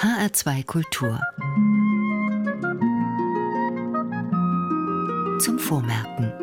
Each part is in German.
HR2 Kultur. Zum Vormerken.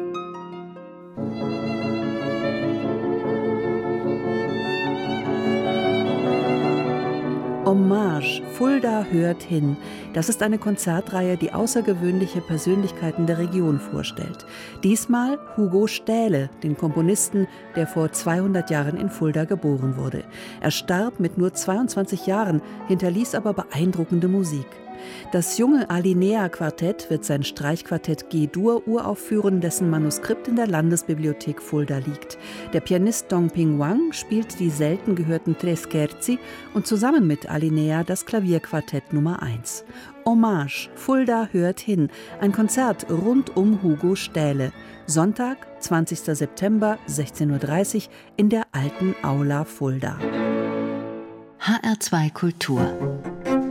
Hommage, Fulda hört hin. Das ist eine Konzertreihe, die außergewöhnliche Persönlichkeiten der Region vorstellt. Diesmal Hugo Stähle, den Komponisten, der vor 200 Jahren in Fulda geboren wurde. Er starb mit nur 22 Jahren, hinterließ aber beeindruckende Musik. Das junge Alinea-Quartett wird sein Streichquartett G-Dur uraufführen, dessen Manuskript in der Landesbibliothek Fulda liegt. Der Pianist Dong Ping Wang spielt die selten gehörten Tre Scherzi und zusammen mit Alinea das Klavierquartett Nummer 1. Hommage, Fulda hört hin, ein Konzert rund um Hugo Stähle. Sonntag, 20. September, 16:30 Uhr in der Alten Aula Fulda. HR2 Kultur.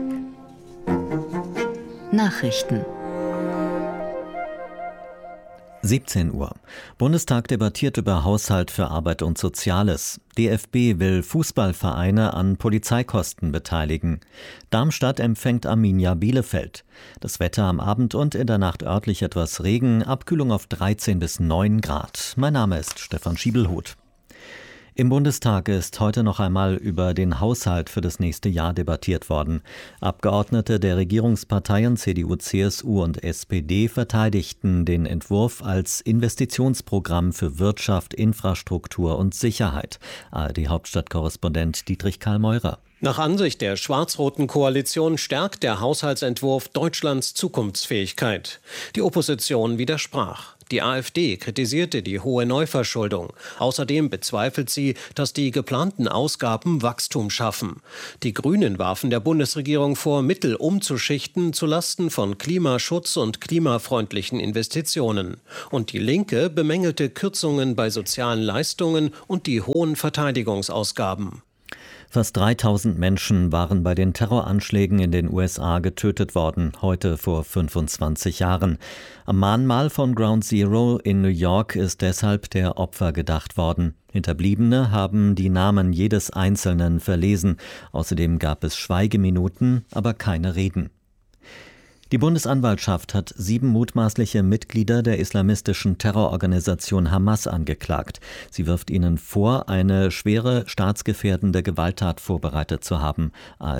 Nachrichten. 17 Uhr. Bundestag debattiert über Haushalt für Arbeit und Soziales. DFB will Fußballvereine an Polizeikosten beteiligen. Darmstadt empfängt Arminia Bielefeld. Das Wetter am Abend und in der Nacht örtlich etwas Regen, Abkühlung auf 13 bis 9 Grad. Mein Name ist Stefan Schiebelhuth. Im Bundestag ist heute noch einmal über den Haushalt für das nächste Jahr debattiert worden. Abgeordnete der Regierungsparteien CDU, CSU und SPD verteidigten den Entwurf als Investitionsprogramm für Wirtschaft, Infrastruktur und Sicherheit. ARD-Hauptstadtkorrespondent Dietrich Karl Meurer. Nach Ansicht der schwarz-roten Koalition stärkt der Haushaltsentwurf Deutschlands Zukunftsfähigkeit. Die Opposition widersprach. Die AfD kritisierte die hohe Neuverschuldung. Außerdem bezweifelt sie, dass die geplanten Ausgaben Wachstum schaffen. Die Grünen warfen der Bundesregierung vor, Mittel umzuschichten zulasten von Klimaschutz und klimafreundlichen Investitionen. Und die Linke bemängelte Kürzungen bei sozialen Leistungen und die hohen Verteidigungsausgaben. Fast 3000 Menschen waren bei den Terroranschlägen in den USA getötet worden, heute vor 25 Jahren. Am Mahnmal von Ground Zero in New York ist deshalb der Opfer gedacht worden. Hinterbliebene haben die Namen jedes Einzelnen verlesen. Außerdem gab es Schweigeminuten, aber keine Reden. Die Bundesanwaltschaft hat 7 mutmaßliche Mitglieder der islamistischen Terrororganisation Hamas angeklagt. Sie wirft ihnen vor, eine schwere staatsgefährdende Gewalttat vorbereitet zu haben.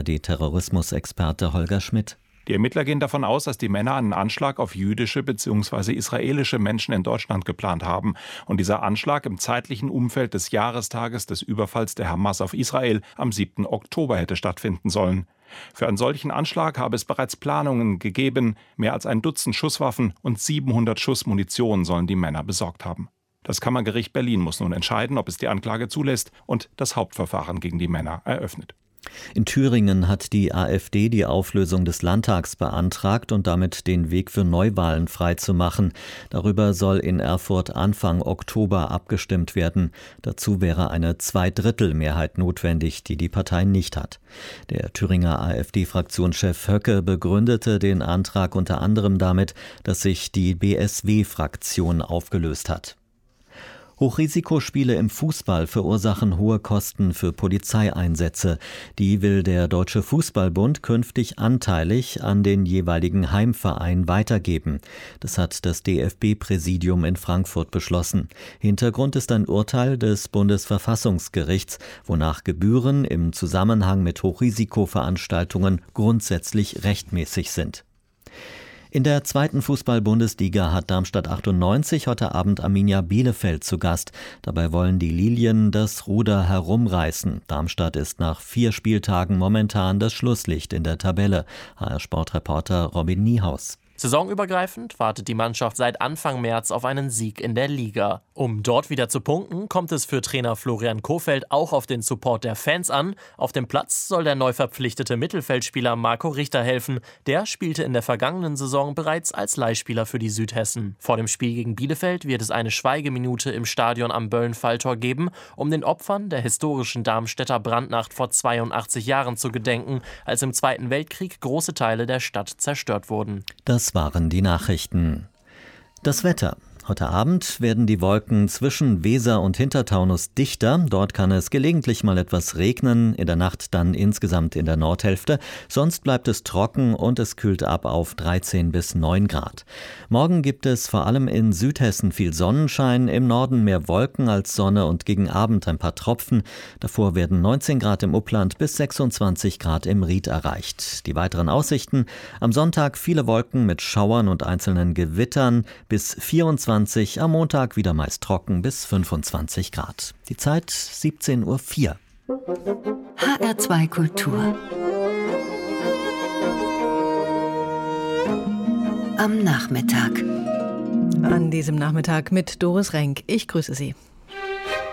ARD-Terrorismusexperte Holger Schmidt. Die Ermittler gehen davon aus, dass die Männer einen Anschlag auf jüdische bzw. israelische Menschen in Deutschland geplant haben. Und dieser Anschlag im zeitlichen Umfeld des Jahrestages des Überfalls der Hamas auf Israel am 7. Oktober hätte stattfinden sollen. Für einen solchen Anschlag habe es bereits Planungen gegeben. Mehr als ein Dutzend Schusswaffen und 700 Schuss Munition sollen die Männer besorgt haben. Das Kammergericht Berlin muss nun entscheiden, ob es die Anklage zulässt und das Hauptverfahren gegen die Männer eröffnet. In Thüringen hat die AfD die Auflösung des Landtags beantragt und damit den Weg für Neuwahlen freizumachen. Darüber soll in Erfurt Anfang Oktober abgestimmt werden. Dazu wäre eine Zweidrittelmehrheit notwendig, die die Partei nicht hat. Der Thüringer AfD-Fraktionschef Höcke begründete den Antrag unter anderem damit, dass sich die BSW-Fraktion aufgelöst hat. Hochrisikospiele im Fußball verursachen hohe Kosten für Polizeieinsätze. Die will der Deutsche Fußballbund künftig anteilig an den jeweiligen Heimverein weitergeben. Das hat das DFB-Präsidium in Frankfurt beschlossen. Hintergrund ist ein Urteil des Bundesverfassungsgerichts, wonach Gebühren im Zusammenhang mit Hochrisikoveranstaltungen grundsätzlich rechtmäßig sind. In der 2. Fußball-Bundesliga hat Darmstadt 98 heute Abend Arminia Bielefeld zu Gast. Dabei wollen die Lilien das Ruder herumreißen. Darmstadt ist nach 4 Spieltagen momentan das Schlusslicht in der Tabelle. HR-Sportreporter Robin Niehaus. Saisonübergreifend wartet die Mannschaft seit Anfang März auf einen Sieg in der Liga. Um dort wieder zu punkten, kommt es für Trainer Florian Kohfeldt auch auf den Support der Fans an. Auf dem Platz soll der neu verpflichtete Mittelfeldspieler Marco Richter helfen. Der spielte in der vergangenen Saison bereits als Leihspieler für die Südhessen. Vor dem Spiel gegen Bielefeld wird es eine Schweigeminute im Stadion am Böllen-Falltor geben, um den Opfern der historischen Darmstädter Brandnacht vor 82 Jahren zu gedenken, als im Zweiten Weltkrieg große Teile der Stadt zerstört wurden. Das waren die Nachrichten. Das Wetter. Heute Abend werden die Wolken zwischen Weser und Hintertaunus dichter. Dort kann es gelegentlich mal etwas regnen, in der Nacht dann insgesamt in der Nordhälfte. Sonst bleibt es trocken und es kühlt ab auf 13 bis 9 Grad. Morgen gibt es vor allem in Südhessen viel Sonnenschein, im Norden mehr Wolken als Sonne und gegen Abend ein paar Tropfen. Davor werden 19 Grad im Upland bis 26 Grad im Ried erreicht. Die weiteren Aussichten: am Sonntag viele Wolken mit Schauern und einzelnen Gewittern bis 24, am Montag wieder meist trocken bis 25 Grad. Die Zeit 17:04 Uhr. HR2 Kultur. Am Nachmittag. An diesem Nachmittag mit Doris Renk. Ich grüße Sie.